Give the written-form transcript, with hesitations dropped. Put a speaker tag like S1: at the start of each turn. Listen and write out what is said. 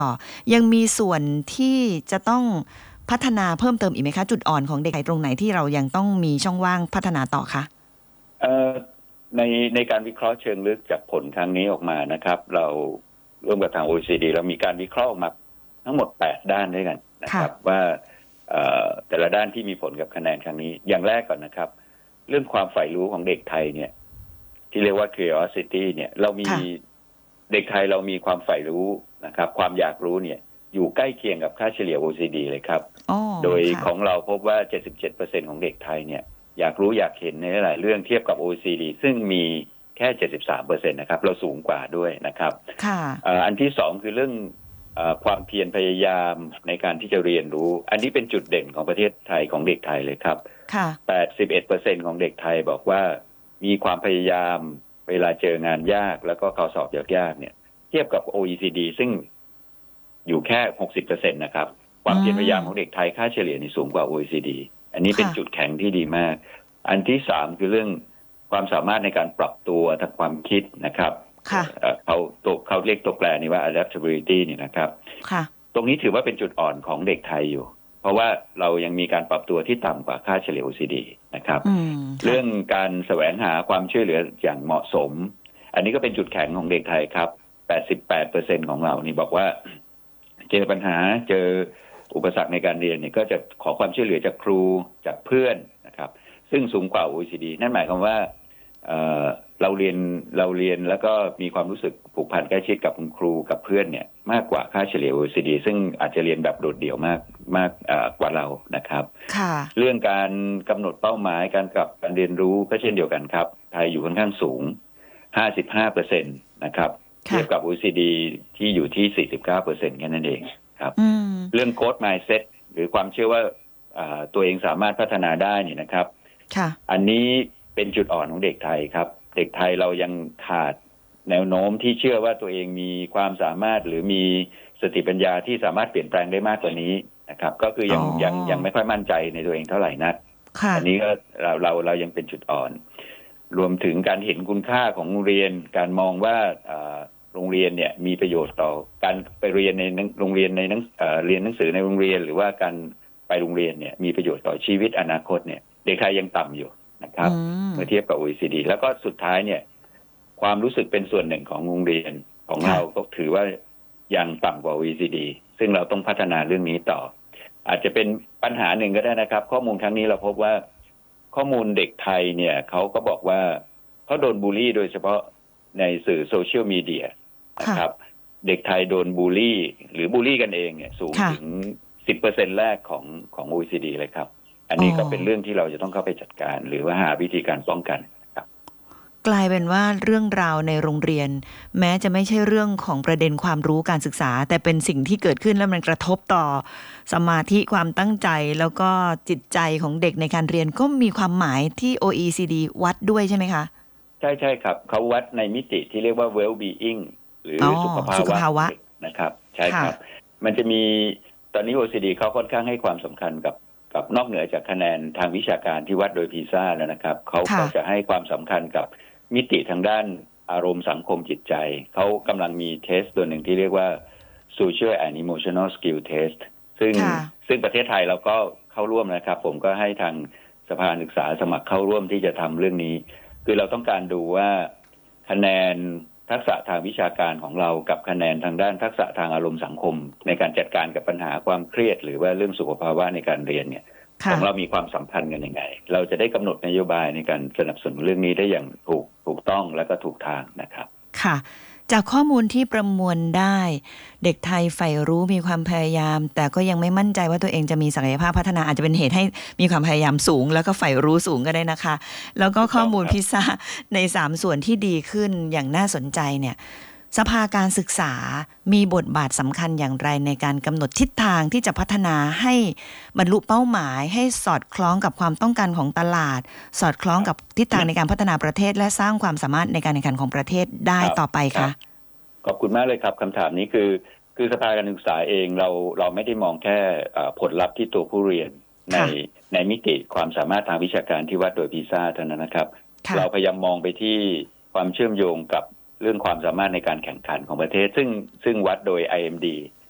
S1: ยังมีส่วนที่จะต้องพัฒนาเพิ่มเติมอีกไหมคะจุดอ่อนของเด็กไทยตรงไหนที่เรายังต้องมีช่องว่างพัฒนาต่อคะ
S2: ในการวิเคราะห์เชิงลึกจากผลครั้งนี้ออกมานะครับเราร่วมกับทาง OECD เรามีการวิเคราะห์ออกมาทั้งหมด8ด้านด้วยกันนะครับว่าแต่ละด้านที่มีผลกับคะแนนครั้งนี้อย่างแรกก่อนนะครับเรื่องความใฝ่รู้ของเด็กไทยเนี่ยที่เรียกว่า curiosity เนี่ยเรามีเด็กไทยเรามีความใฝ่รู้นะครับความอยากรู้เนี่ยอยู่ใกล้เคียงกับค่าเฉลี่ย OECD เลยครับโดยของเราพบว่า 77% ของเด็กไทยเนี่ยอยากรู้อยากเห็นในหลายเรื่องเทียบกับ OECD ซึ่งมีแค่ 73% นะครับเราสูงกว่าด้วยนะครับอันที่สองคือเรื่องความเพียรพยายามในการที่จะเรียนรู้อันนี้เป็นจุดเด่นของประเทศไทยของเด็กไทยเลยครับ 81% ของเด็กไทยบอกว่ามีความพยายามเวลาเจองานยากแล้วก็ข้อสอบยากๆเนี่ยเทียบกับ OECD ซึ่งอยู่แค่ 60% นะครับความเพียรพยายามของเด็กไทยค่าเฉลี่ยนี่สูงกว่า OECD อันนี้เป็นจุดแข็งที่ดีมากอันที่สามคือเรื่องความสามารถในการปรับตัวทางความคิดนะครับเขาเรียกตัวแปรนี่ว่า adaptability นี่นะครับตรงนี้ถือว่าเป็นจุดอ่อนของเด็กไทยอยู่เพราะว่าเรายังมีการปรับตัวที่ต่ำกว่าค่าเฉลี่ย OECD นะครับเรื่องการแสวงหาความช่วยเหลืออย่างเหมาะสมอันนี้ก็เป็นจุดแข็งของเด็กไทยครับ 88% ของเรานี่บอกว่าเจอปัญหาเจออุปสรรคในการเรียนเนี่ยก็จะขอความช่วยเหลือจากครูจากเพื่อนนะครับซึ่งสูงกว่า OECD นั่นหมายความว่าเราเรียนแล้วก็มีความรู้สึกผูกพันใกล้ชิดกับคุณครูกับเพื่อนเนี่ยมากกว่าค่าเฉลี่ย OECD ซึ่งอาจจะเรียนแบบโดดเดี่ยวมากกว่าเรานะครับเรื่องการกำหนดเป้าหมายการเรียนรู้ก็เช่นเดียวกันครับไทยอยู่ค่อนข้างสูง 55% นะครับเทียบกับ OECD ที่อยู่ที่ 49% แค่นั้นเองครับเรื่อง growth mindset หรือความเชื่อว่าตัวเองสามารถพัฒนาได้นี่นะครับอันนี้เป็นจุดอ่อนของเด็กไทยครับเด็กไทยเรายังขาดแนวโน้มที่เชื่อว่าตัวเองมีความสามารถหรือมีสติปัญญาที่สามารถเปลี่ยนแปลงได้มากกว่านี้นะครับก็คือยังไม่ค่อยมั่นใจในตัวเองเท่าไหร่นักอันนี้ก็เรายังเป็นจุดอ่อนรวมถึงการเห็นคุณค่าของโรงเรียนการมองว่าโรงเรียนเนี่ยมีประโยชน์ต่อการไปเรียนในโรงเรียนในเรียนหนังสือในโรงเรียนหรือว่าการไปโรงเรียนเนี่ยมีประโยชน์ต่อชีวิตอนาคตเนี่ยเด็กไทยยังต่ำอยู่นะครับเมื่อเทียบกับ OECD แล้วก็สุดท้ายเนี่ยความรู้สึกเป็นส่วนหนึ่งของโรงเรียนของเราก็ถือว่ายังต่ำกว่า OECD ซึ่งเราต้องพัฒนาเรื่องนี้ต่ออาจจะเป็นปัญหาหนึ่งก็ได้นะครับข้อมูลครั้งนี้เราพบว่าข้อมูลเด็กไทยเนี่ยเขาก็บอกว่าเขาโดนบูลลี่โดยเฉพาะในสื่อโซเชียลมีเดียนะครับเด็กไทยโดนบูลลี่หรือบูลลี่กันเองเนี่ยสูงถึง 10% แรกของ OECD เลยครับอันนี้ก็เป็นเรื่องที่เราจะต้องเข้าไปจัดการหรือว่าหาวิธีการป้องกันครับ
S1: กลายเป็นว่าเรื่องราวในโรงเรียนแม้จะไม่ใช่เรื่องของประเด็นความรู้การศึกษาแต่เป็นสิ่งที่เกิดขึ้นแล้วมันกระทบต่อสมาธิความตั้งใจแล้วก็จิตใจของเด็กในการเรียนก็มีความหมายที่ OECD วัดด้วยใช่ไหมคะ
S2: ใช่ครับเขาวัดในมิติที่เรียกว่า well-being หรือสุขภาวะนะครับใช่ครับมันจะมีตอนนี้ OECD เขาค่อนข้างให้ความสำคัญกับนอกเหนือจากคะแนนทางวิชาการที่วัดโดยพีซ่าแล้วนะครับเขาก็จะให้ความสำคัญกับมิติทางด้านอารมณ์สังคมจิตใจเขากำลังมีเทสตัวหนึ่งที่เรียกว่า social and emotional skill test ซึ่งประเทศไทยเราก็เข้าร่วมนะครับผมก็ให้ทางสภาศึกษาสมัครเข้าร่วมที่จะทำเรื่องนี้คือเราต้องการดูว่าคะแนนทักษะทางวิชาการของเรากับคะแนนทางด้านทักษะทางอารมณ์สังคมในการจัดการกับปัญหาความเครียดหรือว่าเรื่องสุขภาวะในการเรียนเนี่ยของเรามีความสัมพันธ์กันยังไงเราจะได้กำหนดนโยบายในการสนับสนุนเรื่องนี้ได้อย่างถูกต้องและก็ถูกทางนะครับ
S1: ค่ะจากข้อมูลที่ประมวลได้เด็กไทยใฝ่รู้มีความพยายามแต่ก็ยังไม่มั่นใจว่าตัวเองจะมีศักยภาพพัฒนาอาจจะเป็นเหตุให้มีความพยายามสูงแล้วก็ใฝ่รู้สูงก็ได้นะคะแล้วก็ข้อมูลพิซซ่าใน3ส่วนที่ดีขึ้นอย่างน่าสนใจเนี่ยสภาการศึกษามีบทบาทสำคัญอย่างไรในการกำหนดทิศทางที่จะพัฒนาให้บรรลุเป้าหมายให้สอดคล้องกับความต้องการของตลาดสอดคล้องกับทิศทางในการพัฒนาประเทศและสร้างความสามารถในการแข่งขันของประเทศได้ต่อไปคะ
S2: ขอบคุณมากเลยครับคำถามนี้คือสภาการศึกษาเองเราไม่ได้มองแค่ผลลัพธ์ที่ตัวผู้เรียนในมิติความสามารถทางวิชาการที่วัดโดยพีซ่าเท่านั้นนะครับเราพยายามมองไปที่ความเชื่อมโยงกับเรื่องความสามารถในการแข่งขันของประเทศซึ่งวัดโดย IMD